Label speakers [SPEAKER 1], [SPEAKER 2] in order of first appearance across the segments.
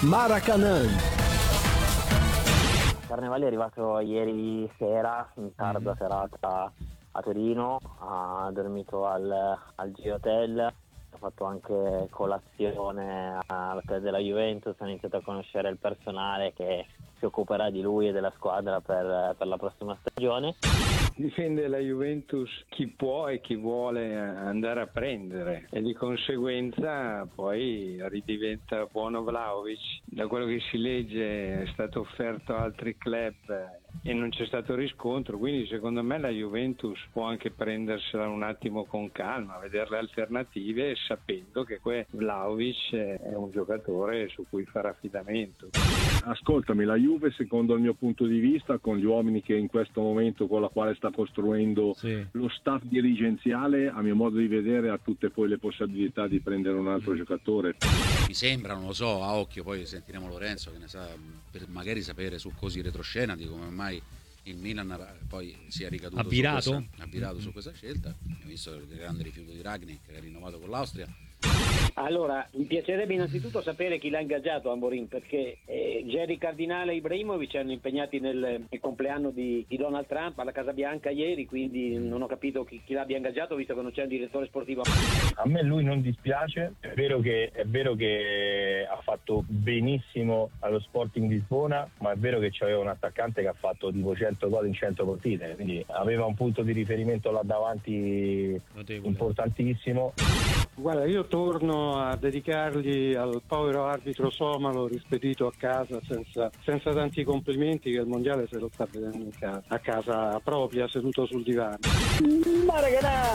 [SPEAKER 1] Maracanã.
[SPEAKER 2] Carnevale è arrivato ieri sera, in tarda serata a Torino, ha dormito al G-Hotel, ha fatto anche colazione all'hotel della Juventus, ha iniziato a conoscere il personale che si occuperà di lui e della squadra per la prossima stagione.
[SPEAKER 3] Difende la Juventus chi può e chi vuole andare a prendere e di conseguenza poi ridiventa buono Vlahovic. Da quello che si legge è stato offerto a altri club e non c'è stato riscontro, quindi secondo me la Juventus può anche prendersela un attimo con calma, vedere le alternative sapendo che Vlahovic è un giocatore su cui fare affidamento.
[SPEAKER 4] Ascoltami, la Juve secondo il mio punto di vista, con gli uomini che in questo momento con la quale sta costruendo lo staff dirigenziale, a mio modo di vedere ha tutte poi le possibilità di prendere un altro giocatore.
[SPEAKER 5] Mi sembra, non lo so, a occhio, poi sentiremo Lorenzo che ne sa, per magari sapere su così retroscena di come mai il Milan poi sia ricaduto su questa scelta. Abbiamo visto il grande rifiuto di Rangnick che ha rinnovato con l'Austria.
[SPEAKER 6] Allora, mi piacerebbe innanzitutto sapere chi l'ha ingaggiato a Amorim, perché Jerry Cardinale e Ibrahimovic erano impegnati nel compleanno di Donald Trump alla Casa Bianca ieri, quindi non ho capito chi l'abbia ingaggiato, visto che non c'è un direttore sportivo.
[SPEAKER 7] A me lui non dispiace, è vero che ha fatto benissimo allo Sporting Lisbona, ma è vero che c'aveva un attaccante che ha fatto tipo 100 gol in 100 partite, quindi aveva un punto di riferimento là davanti importantissimo.
[SPEAKER 3] Guarda, io torno a dedicargli al povero arbitro somalo rispedito a casa senza tanti complimenti, che il mondiale se lo sta vedendo in casa, a casa propria, seduto sul divano.
[SPEAKER 6] Maracanã!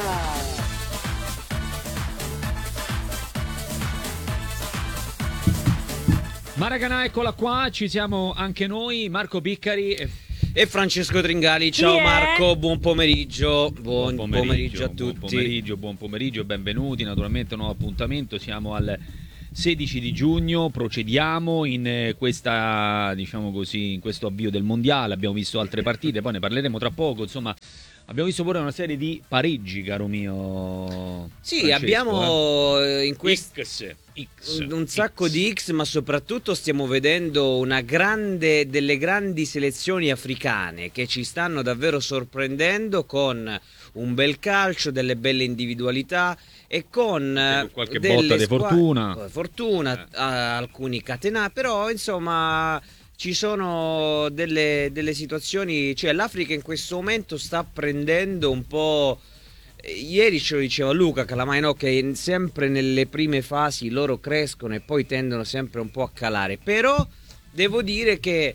[SPEAKER 8] Maracanã, eccola qua, ci siamo anche noi, Marco Piccari
[SPEAKER 9] e Francesco Tringali. Ciao Marco, buon pomeriggio. Buon pomeriggio a tutti.
[SPEAKER 8] Buon pomeriggio, benvenuti. Naturalmente un nuovo appuntamento, siamo al 16 di giugno, procediamo in questa, diciamo così, in questo avvio del mondiale. Abbiamo visto altre partite, poi ne parleremo tra poco, insomma. Abbiamo visto pure una serie di pareggi, caro mio
[SPEAKER 9] Sì,
[SPEAKER 8] Francesco,
[SPEAKER 9] abbiamo in questo
[SPEAKER 8] X.
[SPEAKER 9] un sacco di X, ma soprattutto stiamo vedendo delle grandi selezioni africane che ci stanno davvero sorprendendo, con un bel calcio, delle belle individualità e con
[SPEAKER 8] qualche botta di
[SPEAKER 9] fortuna, alcuni catenati, però insomma ci sono delle situazioni, cioè l'Africa in questo momento sta prendendo un po'. Ieri ce lo diceva Luca Calamai, no? Che sempre nelle prime fasi loro crescono e poi tendono sempre un po' a calare, però devo dire che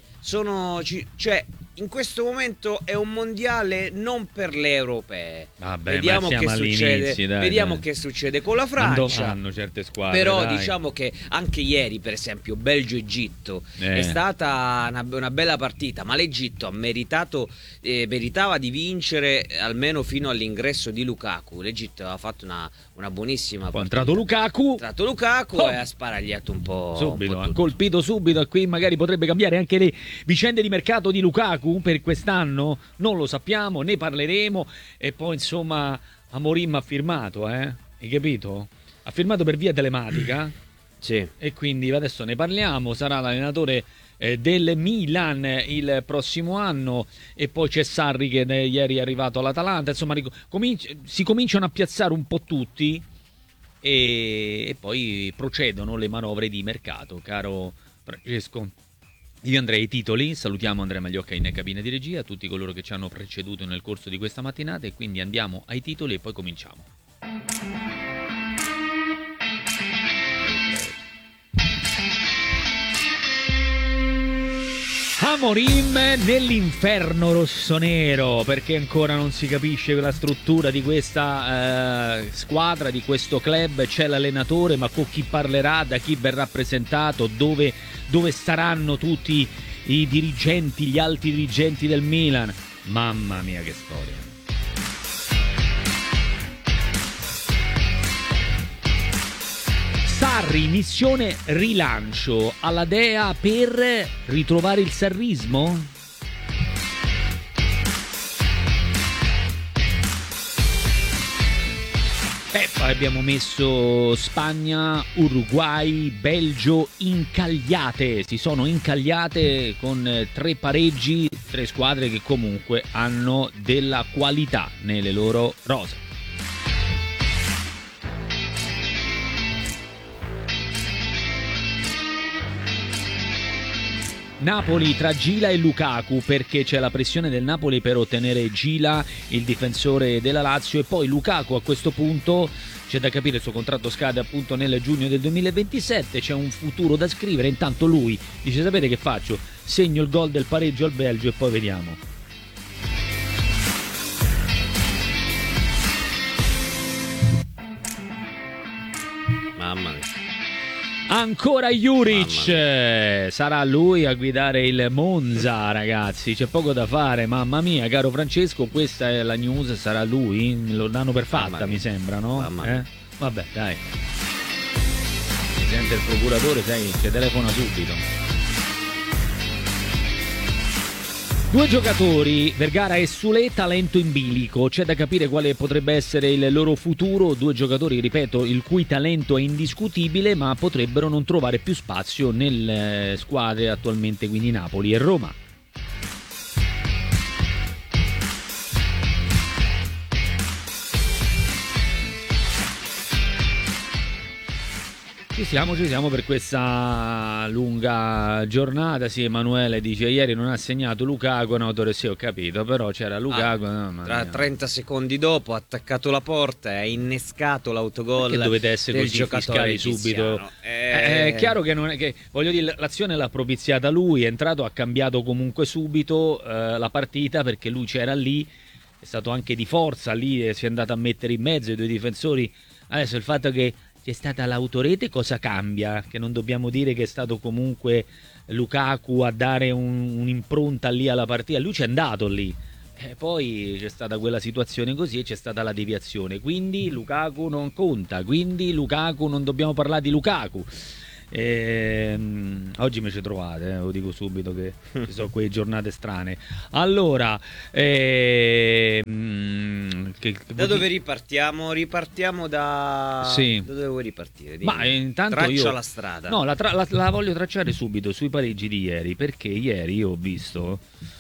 [SPEAKER 9] in questo momento è un mondiale non per le europee. Vediamo che succede. Vediamo che succede con la Francia.
[SPEAKER 8] Hanno certe squadre.
[SPEAKER 9] Però diciamo che anche ieri, per esempio, Belgio-Egitto è stata una bella partita, ma l'Egitto meritava di vincere almeno fino all'ingresso di Lukaku. L'Egitto aveva fatto una buonissima partita.
[SPEAKER 8] È entrato Lukaku
[SPEAKER 9] e ha sparagliato un po'.
[SPEAKER 8] Subito, ha colpito subito, e qui magari potrebbe cambiare anche le vicende di mercato di Lukaku per quest'anno, non lo sappiamo, ne parleremo. E poi insomma Amorim ha firmato, hai capito? Ha firmato per via telematica.
[SPEAKER 9] Sì. E
[SPEAKER 8] quindi adesso ne parliamo, sarà l'allenatore del Milan il prossimo anno, e poi c'è Sarri che ieri è arrivato all'Atalanta, insomma si cominciano a piazzare un po' tutti e poi procedono le manovre di mercato, caro Francesco. Io andrei ai titoli, salutiamo Andrea Magliocca in cabina di regia, tutti coloro che ci hanno preceduto nel corso di questa mattinata, e quindi andiamo ai titoli e poi cominciamo. Amorim nell'inferno rossonero, perché ancora non si capisce la struttura di questa squadra, di questo club. C'è l'allenatore, ma con chi parlerà, da chi verrà presentato, dove staranno tutti i dirigenti, gli alti dirigenti del Milan. Mamma mia che storia. Sarri, missione rilancio alla Dea per ritrovare il sarrismo? Poi abbiamo messo Spagna, Uruguay, Belgio incagliate, si sono incagliate con 3 pareggi, 3 squadre che comunque hanno della qualità nelle loro rose. Napoli tra Gila e Lukaku, perché c'è la pressione del Napoli per ottenere Gila, il difensore della Lazio, e poi Lukaku a questo punto c'è da capire, il suo contratto scade appunto nel giugno del 2027, c'è un futuro da scrivere. Intanto lui dice: sapete che faccio? Segno il gol del pareggio al Belgio e poi vediamo.
[SPEAKER 9] Mamma mia.
[SPEAKER 8] Ancora Juric, sarà lui a guidare il Monza, ragazzi, c'è poco da fare, mamma mia, caro Francesco, questa è la news, sarà lui? Lo danno per fatta, mi sembra, no? Vabbè, dai. Mi sente il procuratore, sai, ci telefona subito. 2 giocatori, Vergara e Sule, talento in bilico, c'è da capire quale potrebbe essere il loro futuro. 2 giocatori, ripeto, il cui talento è indiscutibile, ma potrebbero non trovare più spazio nelle squadre attualmente, quindi Napoli e Roma. Ci siamo per questa lunga giornata. Sì, Emanuele dice: ieri non ha segnato Lukaku. No, sì, ho capito, però c'era Lukaku.
[SPEAKER 9] Tra 30 secondi dopo ha attaccato la porta e ha innescato l'autogol.
[SPEAKER 8] Perché dovete essere
[SPEAKER 9] del
[SPEAKER 8] così
[SPEAKER 9] giocatore
[SPEAKER 8] subito? È chiaro che non è che, voglio dire, l'azione l'ha propiziata lui, è entrato, ha cambiato comunque subito la partita, perché lui c'era lì, è stato anche di forza lì, si è andato a mettere in mezzo i 2 difensori. Adesso il fatto che c'è stata l'autorete cosa cambia? Che non dobbiamo dire che è stato comunque Lukaku a dare un'impronta lì alla partita, lui c'è andato lì, poi c'è stata quella situazione così e c'è stata la deviazione, quindi Lukaku non conta, quindi Lukaku non dobbiamo parlare di Lukaku. Oggi mi ci trovate, lo dico subito che ci sono quelle giornate strane. Allora,
[SPEAKER 9] da dove ripartiamo? Ripartiamo da...
[SPEAKER 8] Sì.
[SPEAKER 9] Da dove vuoi ripartire?
[SPEAKER 8] Ma intanto
[SPEAKER 9] traccia la strada.
[SPEAKER 8] No, la voglio tracciare subito sui pareggi di ieri, perché ieri io ho visto...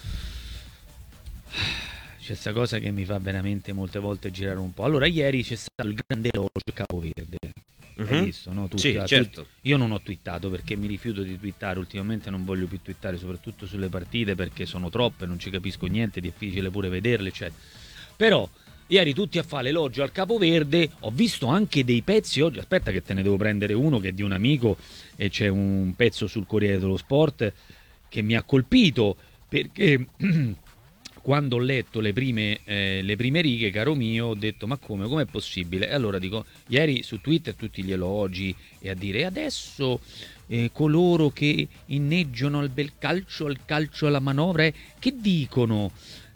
[SPEAKER 8] C'è questa cosa che mi fa veramente molte volte girare un po'. Allora, ieri c'è stato il grande elogio Capoverde. Hai visto, no?
[SPEAKER 9] Sì, certo.
[SPEAKER 8] Io non ho twittato perché mi rifiuto di twittare, ultimamente non voglio più twittare, soprattutto sulle partite, perché sono troppe, non ci capisco niente, è difficile pure vederle, eccetera. Però ieri tutti a fare l'elogio al Capoverde, ho visto anche dei pezzi oggi, aspetta che te ne devo prendere uno che è di un amico, e c'è un pezzo sul Corriere dello Sport che mi ha colpito, perché quando ho letto le prime righe, caro mio, ho detto: ma com'è possibile? E allora dico, ieri su Twitter tutti gli elogi, e a dire: adesso coloro che inneggiano al bel calcio, al calcio alla manovra, che dicono?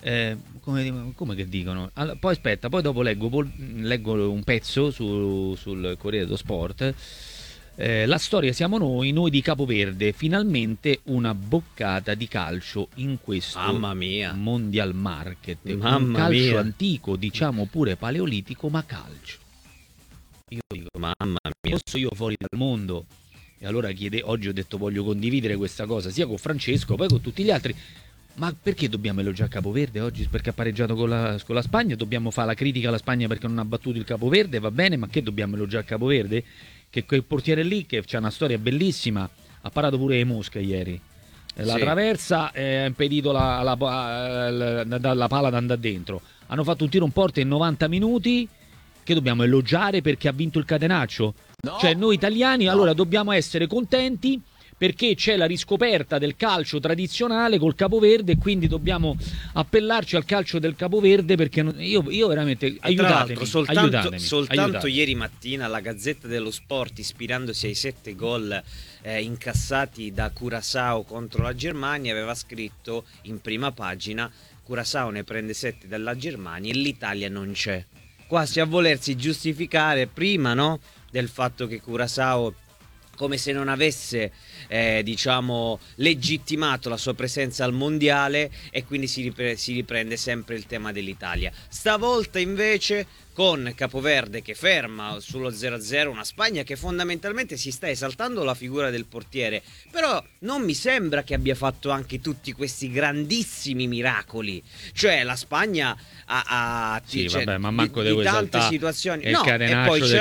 [SPEAKER 8] Come che dicono? Allora, poi aspetta, poi dopo leggo un pezzo sul Corriere dello Sport. La storia siamo noi di Capoverde, finalmente una boccata di calcio in questo mondial market. Un calcio antico, diciamo pure paleolitico, ma calcio. Io dico, mamma mia, posso io fuori dal mondo? E allora oggi ho detto: voglio condividere questa cosa sia con Francesco, poi con tutti gli altri. Ma perché dobbiamo elogiare Capoverde oggi? Perché ha pareggiato con la Spagna? Dobbiamo fare la critica alla Spagna perché non ha battuto il Capoverde? Va bene, ma che dobbiamo elogiare Capoverde? Che quel portiere lì, che c'ha una storia bellissima, ha parato pure le mosche ieri. La traversa ha impedito la palla ad andare dentro. Hanno fatto un tiro in porta in 90 minuti. Che dobbiamo elogiare perché ha vinto il catenaccio? No. Cioè noi italiani allora dobbiamo essere contenti perché c'è la riscoperta del calcio tradizionale col Capoverde, e quindi dobbiamo appellarci al calcio del Capoverde, perché io veramente aiutatemi.
[SPEAKER 9] Soltanto ieri mattina la Gazzetta dello Sport, ispirandosi ai 7 gol incassati da Curaçao contro la Germania, aveva scritto in prima pagina: Curaçao ne prende 7 dalla Germania e l'Italia non c'è. Quasi a volersi giustificare prima, no, del fatto che Curaçao, come se non avesse legittimato la sua presenza al mondiale, e quindi si riprende sempre il tema dell'Italia. Stavolta invece con Capoverde che ferma sullo 0-0, una Spagna che fondamentalmente si sta esaltando la figura del portiere, però non mi sembra che abbia fatto anche tutti questi grandissimi miracoli, cioè la Spagna
[SPEAKER 8] sì,
[SPEAKER 9] cioè,
[SPEAKER 8] vabbè, ma manco
[SPEAKER 9] di tante situazioni,
[SPEAKER 8] no, e poi ci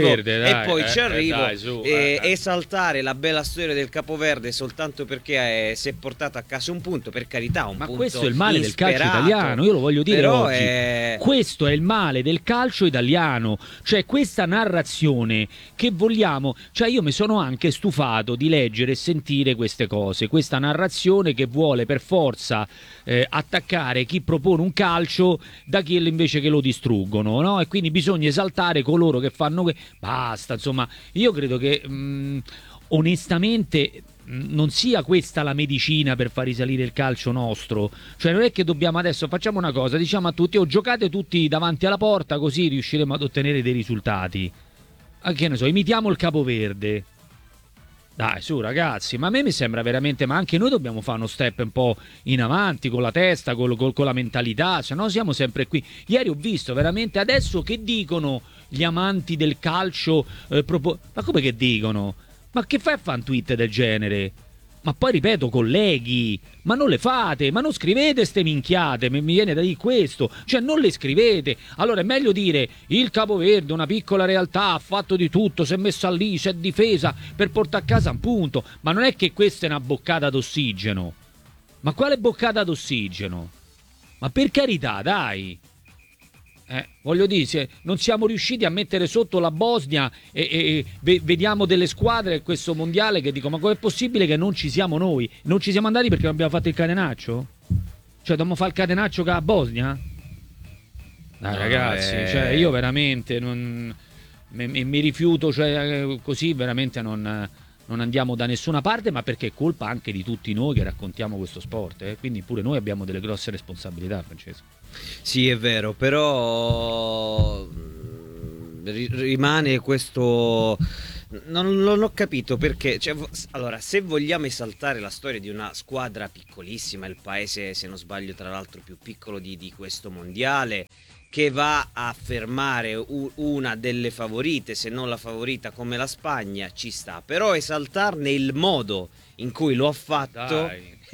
[SPEAKER 8] arrivo,
[SPEAKER 9] esaltare la bella storia del Capoverde soltanto perché si è portato a casa un punto, per carità, un punto
[SPEAKER 8] questo è il male
[SPEAKER 9] insperato,
[SPEAKER 8] del calcio italiano, io lo voglio dire
[SPEAKER 9] però
[SPEAKER 8] oggi. Questo è il male del calcio italiano, cioè questa narrazione che vogliamo, cioè io mi sono anche stufato di leggere e sentire queste cose, questa narrazione che vuole per forza attaccare chi propone un calcio da chi invece che lo distruggono, no? E quindi bisogna esaltare coloro che fanno basta, insomma, io credo che onestamente non sia questa la medicina per far risalire il calcio nostro, cioè non è che dobbiamo adesso facciamo una cosa, diciamo a tutti giocate tutti davanti alla porta così riusciremo ad ottenere dei risultati, che ne so, imitiamo il Capoverde. Dai, su ragazzi, ma a me mi sembra veramente, ma anche noi dobbiamo fare uno step un po' in avanti con la testa, con la mentalità, se no siamo sempre qui. Ieri ho visto veramente, adesso che dicono gli amanti del calcio, ma come che dicono? Ma che fai a fare un tweet del genere? Ma poi ripeto, colleghi, ma non le fate, ma non scrivete ste minchiate, mi viene da dire questo, cioè non le scrivete. Allora è meglio dire il Capoverde, una piccola realtà, ha fatto di tutto, si è messa lì, si è difesa per portare a casa un punto, ma non è che questa è una boccata d'ossigeno. Ma quale boccata d'ossigeno? Ma per carità, dai. Voglio dire, non siamo riusciti a mettere sotto la Bosnia e vediamo delle squadre in questo mondiale che dico, ma com'è possibile che non ci siamo noi? Non ci siamo andati perché non abbiamo fatto il catenaccio? Cioè dobbiamo fare il catenaccio con la Bosnia? Dai, no, ragazzi, cioè io veramente mi rifiuto, cioè così veramente non andiamo da nessuna parte, ma perché è colpa anche di tutti noi che raccontiamo questo sport, quindi pure noi abbiamo delle grosse responsabilità, Francesco.
[SPEAKER 9] Sì, è vero, però rimane questo. Non ho capito perché, cioè, allora, se vogliamo esaltare la storia di una squadra piccolissima, il paese, se non sbaglio, tra l'altro più piccolo di questo mondiale, che va a fermare una delle favorite, se non la favorita come la Spagna, ci sta, però esaltarne il modo in cui lo ha fatto,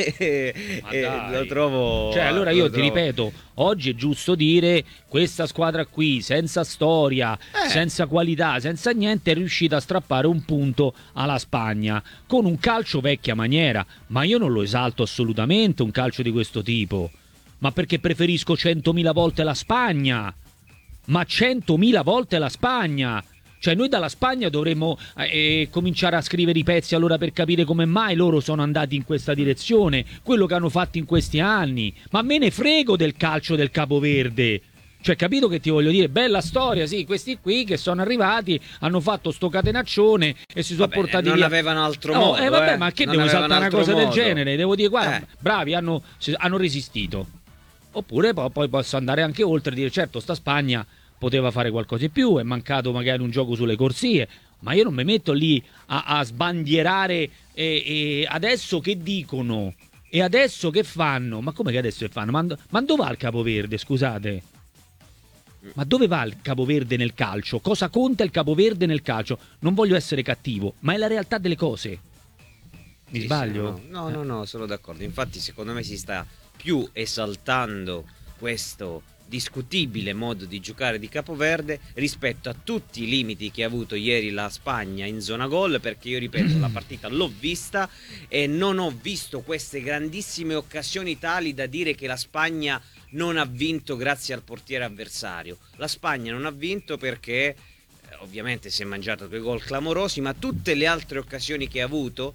[SPEAKER 9] lo trovo,
[SPEAKER 8] cioè allora io ti ripeto, oggi è giusto dire questa squadra qui senza storia, senza qualità, senza niente, è riuscita a strappare un punto alla Spagna con un calcio vecchia maniera, ma io non lo esalto assolutamente un calcio di questo tipo, ma perché preferisco 100.000 volte la Spagna, ma 100.000 volte la Spagna. Cioè noi dalla Spagna dovremmo cominciare a scrivere i pezzi allora per capire come mai loro sono andati in questa direzione, quello che hanno fatto in questi anni. Ma me ne frego del calcio del Capoverde. Cioè, capito che ti voglio dire? Bella storia, sì, questi qui che sono arrivati, hanno fatto sto catenaccione e si sono portati
[SPEAKER 9] non
[SPEAKER 8] via.
[SPEAKER 9] Non avevano altro modo.
[SPEAKER 8] Vabbè, ma che devo saltare una cosa del genere? Devo dire, guarda, bravi, hanno resistito. Oppure poi posso andare anche oltre e dire, certo, sta Spagna poteva fare qualcosa di più, è mancato magari un gioco sulle corsie, ma io non mi metto lì a sbandierare e adesso che dicono e adesso che fanno, ma come che adesso che fanno? Ma dove va il Capoverde, scusate? Ma dove va il Capoverde nel calcio? Cosa conta il Capoverde nel calcio? Non voglio essere cattivo, ma è la realtà delle cose. Mi sbaglio?
[SPEAKER 9] No, sono d'accordo. Infatti secondo me si sta più esaltando questo discutibile modo di giocare di Capoverde rispetto a tutti i limiti che ha avuto ieri la Spagna in zona gol, perché io ripeto, la partita l'ho vista e non ho visto queste grandissime occasioni tali da dire che la Spagna non ha vinto grazie al portiere avversario. La Spagna non ha vinto perché ovviamente si è mangiato 2 gol clamorosi, ma tutte le altre occasioni che ha avuto,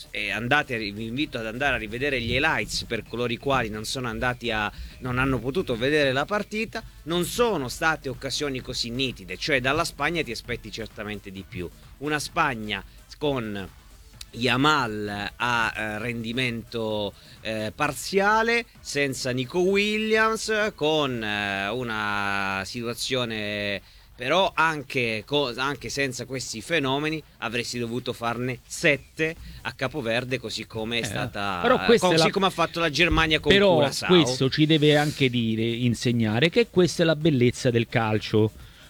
[SPEAKER 9] vi invito ad andare a rivedere gli highlights per coloro i quali non hanno potuto vedere la partita, non sono state occasioni così nitide, cioè dalla Spagna ti aspetti certamente di più. Una Spagna con Yamal a rendimento parziale, senza Nico Williams, con una situazione però anche senza questi fenomeni avresti dovuto farne 7 a Capoverde, così come è stata, come ha fatto la Germania con Curaçao.
[SPEAKER 8] Questo ci deve anche insegnare che questa è la bellezza del calcio,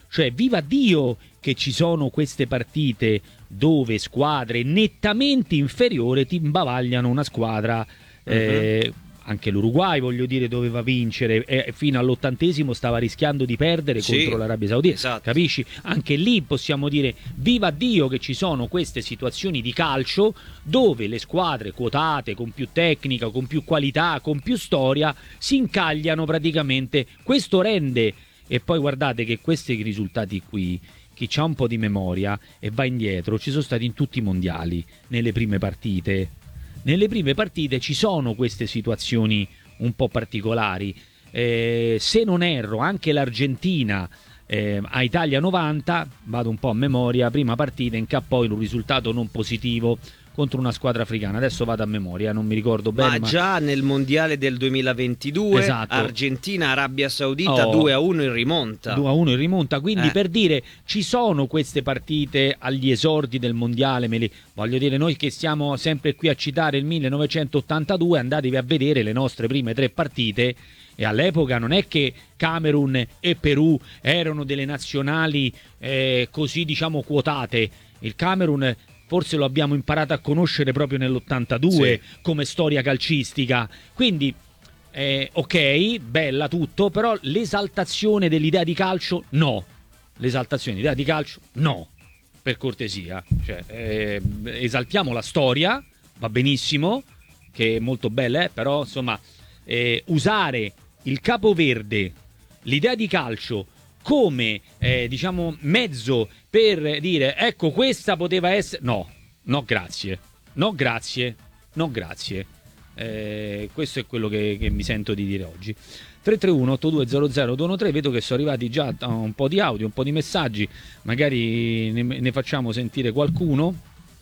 [SPEAKER 8] Cioè, viva Dio che ci sono queste partite dove squadre nettamente inferiori ti imbavagliano una squadra, anche l'Uruguay, voglio dire, doveva vincere e fino all'80° stava rischiando di perdere contro l'Arabia Saudita,
[SPEAKER 9] esatto.
[SPEAKER 8] Capisci? Anche lì possiamo dire viva Dio che ci sono queste situazioni di calcio dove le squadre quotate con più tecnica, con più qualità, con più storia si incagliano praticamente. Questo rende, e poi guardate che questi risultati qui, chi c'ha un po' di memoria e va indietro, ci sono stati in tutti i mondiali, nelle prime partite. Nelle prime partite ci sono queste situazioni un po' particolari. Se non erro, anche l'Argentina a Italia 90, vado un po' a memoria, prima partita incappò in un risultato non positivo contro una squadra africana. Adesso vado a memoria, non mi ricordo bene.
[SPEAKER 9] Ma già nel mondiale del 2022, esatto. Argentina-Arabia Saudita 2-1 in rimonta.
[SPEAKER 8] 2-1 in rimonta, quindi per dire ci sono queste partite agli esordi del mondiale. Voglio dire, noi che stiamo sempre qui a citare il 1982, andatevi a vedere le nostre prime 3 partite. E all'epoca non è che Camerun e Perù erano delle nazionali così diciamo quotate. Il Camerun forse lo abbiamo imparato a conoscere proprio nell'82 come storia calcistica. Quindi, ok, bella tutto, però l'esaltazione dell'idea di calcio, no. L'esaltazione dell'idea di calcio, no. Per cortesia. Cioè, esaltiamo la storia, va benissimo, che è molto bella, però insomma, usare il capoverde, l'idea di calcio, come diciamo mezzo per dire ecco questa poteva essere no grazie questo è quello che mi sento di dire oggi. 331-8200-213. Vedo che sono arrivati già un po' di audio, un po' di messaggi, magari ne facciamo sentire qualcuno.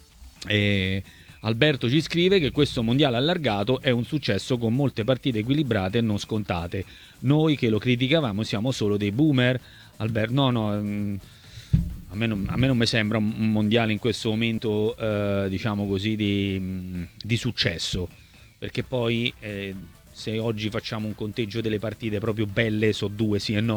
[SPEAKER 8] Alberto ci scrive che questo mondiale allargato è un successo con molte partite equilibrate e non scontate. Noi che lo criticavamo siamo solo dei boomer. Alberto, no, a me non mi sembra un mondiale in questo momento, diciamo così, di successo, perché poi se oggi facciamo un conteggio delle partite proprio belle, so 2 sì e no.